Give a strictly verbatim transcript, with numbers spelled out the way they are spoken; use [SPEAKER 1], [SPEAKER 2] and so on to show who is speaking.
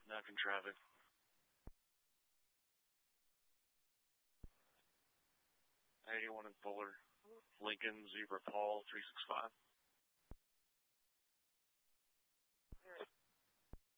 [SPEAKER 1] Not in traffic. eighty-one in Fuller. Lincoln, Zebra, Paul, three six five.